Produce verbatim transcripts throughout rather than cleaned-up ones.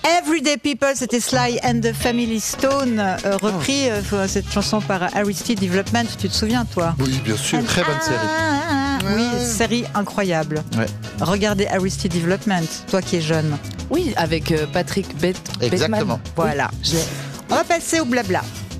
Everyday People, c'était Sly and the Family Stone, euh, repris euh, cette chanson par Aristide Development. Tu te souviens, toi? Oui, bien sûr. Très bonne série. Ah, oui, ouais. Série incroyable. Ouais. Regardez Aristide Development, toi qui es jeune. Oui, avec euh, Patrick Bet- Bateman. Exactement. Voilà. Oui. On va passer au blabla.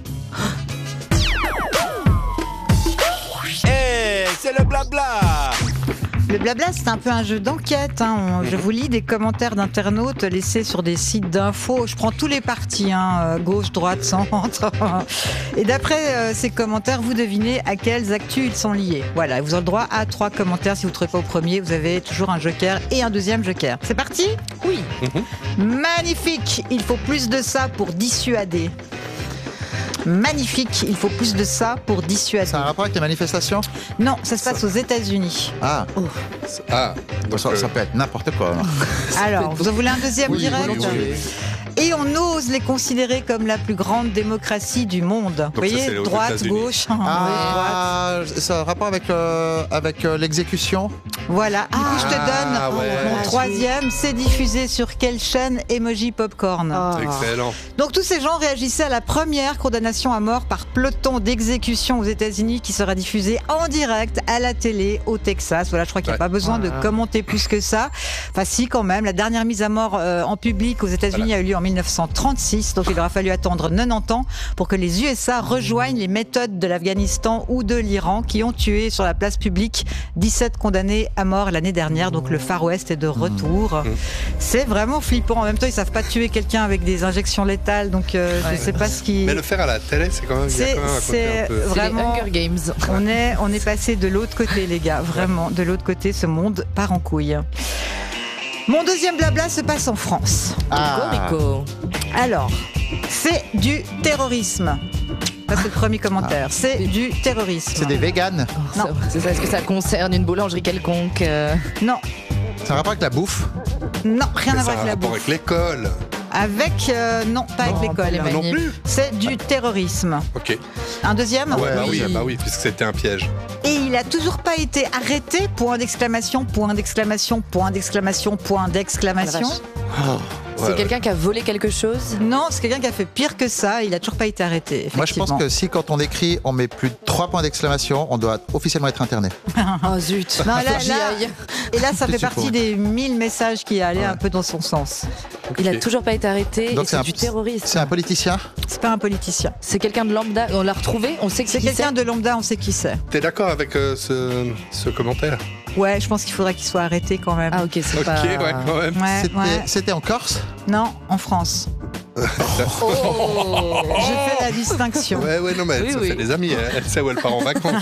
Hey, c'est le blabla. Le blabla, c'est un peu un jeu d'enquête. Hein. On, je vous lis des commentaires d'internautes laissés sur des sites d'infos. Je prends tous les partis, hein, gauche, droite, centre. Et d'après euh, ces commentaires, vous devinez à quelles actus ils sont liés. Voilà, vous avez le droit à trois commentaires. Si vous ne trouvez pas au premier, vous avez toujours un joker et un deuxième joker. C'est parti ? Oui. Mm-hmm. Magnifique. Il faut plus de ça pour dissuader. Magnifique, il faut plus de ça pour dissuader. C'est un rapport avec les manifestations? Non, ça se passe aux États-Unis. Ah, Oh. Ah, donc, ça, euh, ça peut être n'importe quoi. Alors, vous en voulez un deuxième Oui, direct? volontiers. oui. Et on ose les considérer comme la plus grande démocratie du monde. Vous ça, voyez, c'est aux droite, États-Unis. gauche. Oui, droite. Ah, ça a un rapport avec, euh, avec euh, l'exécution? Voilà. Du coup, je te Ah, donne ouais. mon Ah, troisième. C'est diffusé sur quelle chaîne? Emoji Popcorn. Ah. excellent. Donc tous ces gens réagissaient à la première condamnation à mort par peloton d'exécution aux États-Unis qui sera diffusée en direct à la télé au Texas. Voilà, je crois qu'il n'y a Ouais. pas besoin Voilà. de commenter plus que ça. Enfin si, quand même. La dernière mise à mort euh, en public aux États-Unis Voilà. a eu lieu en mille neuf cent trente-six. Donc il aura fallu attendre quatre-vingt-dix ans pour que les U S A rejoignent les méthodes de l'Afghanistan ou de l'Iran qui ont tué sur la place publique dix-sept condamnés à mort l'année dernière. Donc le Far West est de retour. Mmh. C'est vraiment flippant. En même temps, ils savent pas tuer quelqu'un avec des injections létales. Donc euh, je Ouais. sais pas ce qui... Mais le faire à la télé, c'est quand même, il y a C'est- quand même un côté c'est un peu... C'est vraiment- les Hunger Games. On est, on est passé de l'autre côté, les gars. Vraiment, de l'autre côté, ce monde part en couille. Mon deuxième blabla se passe en France. Ah, Cocorico. Alors, c'est du terrorisme. Ça, c'est le premier commentaire. C'est du terrorisme. c'est des véganes. Oh, Non. ça- C'est ça, est-ce que ça concerne une boulangerie quelconque euh, Non, C'est un rapport avec la bouffe? non, rien Mais à ça voir a un avec la rapport bouffe. avec l'école. Avec, euh, non, pas Non, avec pas les l'école. Non manifs. plus. C'est du terrorisme. Ok. Un deuxième? Ouais, bah oui. oui, bah oui, puisque c'était un piège. Et il a toujours pas été arrêté, point d'exclamation, point d'exclamation, point d'exclamation, point d'exclamation. Ah, la vache. C'est Ouais, quelqu'un qui a volé quelque chose? Non, c'est quelqu'un qui a fait pire que ça, il a toujours pas été arrêté. Moi, je pense effectivement. que si, quand on écrit, on met plus de trois points d'exclamation, on doit officiellement être interné. Oh zut. Non, là, Faut que j'y là- aille. Et là, ça Je fait suis partie pour. des mille messages qui allaient un peu dans son sens. Il a Ok. toujours pas été arrêté Donc et c'est un- du terrorisme. C'est un politicien? C'est pas un politicien. C'est quelqu'un de lambda. On l'a retrouvé. On sait que C'est qui quelqu'un de lambda, on sait qui c'est. T'es d'accord avec euh, ce, ce commentaire? Ouais, je pense qu'il faudrait qu'il soit arrêté quand même. Ah ok, c'est Ok, pas. ouais, quand même. Ouais, C'était ouais. c'était en Corse? Non, en France. Oh. Je fais la distinction. Ouais, ouais, non, mais elle Oui, se oui. fait des amis. Elle, elle sait où elle part en vacances.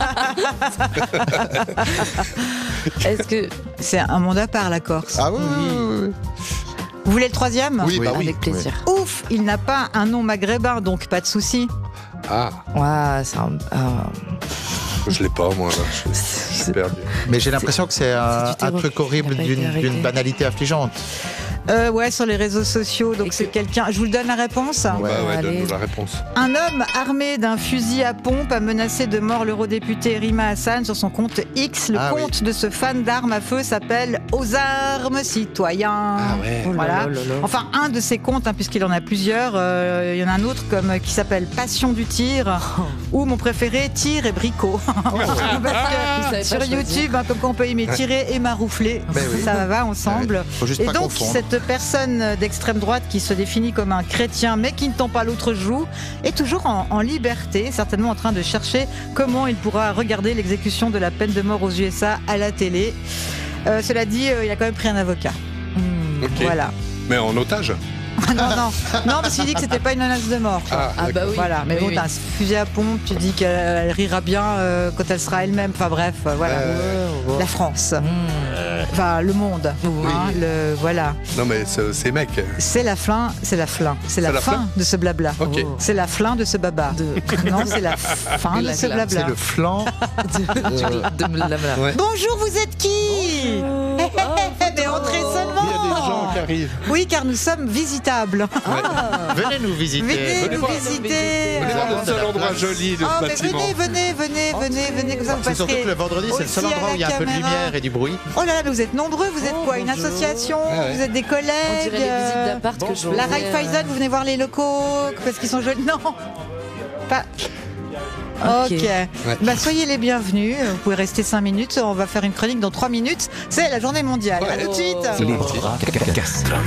Est-ce que C'est un monde à part, la Corse. Ah oui, oui, oui, oui. Vous voulez le troisième? Oui, bah oui. avec plaisir. Ouf, il n'a pas un nom maghrébin, donc pas de souci. Ah, Ouais, c'est un. ah. je l'ai pas, moi, là. Je je suis perdu. Mais j'ai l'impression que c'est un, c'est du un terror. truc horrible Il a pas été d'une arrêté. d'une banalité affligeante. Euh, ouais, sur les réseaux sociaux. Donc Et c'est que- quelqu'un. Je vous le donne la réponse. Bah ouais, allez. donne-nous la réponse. Un homme armé d'un fusil à pompe a menacé de mort l'eurodéputé Rima Hassan sur son compte X. Le Ah oui. compte de ce fan d'armes à feu s'appelle Aux armes citoyens. Ah ouais. Oh là Voilà. là là là. Enfin, un de ses comptes, hein, puisqu'il en a plusieurs. Euh, Il y en a un autre comme, qui s'appelle Passion du tir, ou mon préféré, Tir et Bricot. Parce Vous que savez sur pas choisir. YouTube, hein, comme quoi on peut aimer tirer et maroufler, Ben oui. ça va ensemble. Faut juste Et pas donc, confondre. cette personne d'extrême droite qui se définit comme un chrétien mais qui ne tend pas l'autre joue est toujours en, en liberté, certainement en train de chercher comment il pourra regarder l'exécution de la peine de mort aux U S A à la télé. Euh, cela dit, euh, il a quand même pris un avocat. Hmm. Ok. Voilà. Mais en otage? non, non, non, parce qu'il dit que c'était pas une menace de mort. quoi. Ah, Ah bah d'accord. oui. Voilà, mais Oui, bon, oui. t'as un fusil à pompe, tu dis qu'elle elle rira bien euh, quand elle sera elle-même. Enfin bref, euh, voilà. Euh, Ouais, ouais. La France, Hmm. enfin le monde, Oui. hein, le, voilà. Non, mais ce- ces mecs. C'est la fin, c'est la fin, c'est la, la fin fin de ce blabla. Ok. Oh. C'est la fin de ce baba. De- Non, c'est la fin De de la ce glace. blabla. C'est le flanc. de, de blabla. Ouais. Bonjour, vous êtes qui? Oh, Mais entrez seulement. Il y a des gens arrive. Oui, car nous sommes visitables. Venez nous visiter. Venez venez nous voir. visiter. Venez voir le seul endroit joli de Oh, ce mais bâtiment. venez, venez, venez, venez, venez, comme ça vous C'est surtout passerez que le vendredi, c'est le seul aussi à endroit la où il y a un peu de caméra. lumière et du bruit. Oh là là, mais vous êtes nombreux, vous êtes Oh, quoi? Une bonjour. association? Ah ouais. Vous êtes des collègues? On dirait les visites euh, d'appart que je La faisais, euh, Raiffeisen, vous venez voir les locaux parce qu'ils sont jolis? Non, pas. Ok. Ok. Bah, soyez les bienvenus. Vous pouvez rester cinq minutes. On va faire une chronique dans trois minutes. C'est la journée mondiale. Ouais. À tout de suite. C'est Les parti. bras cassés.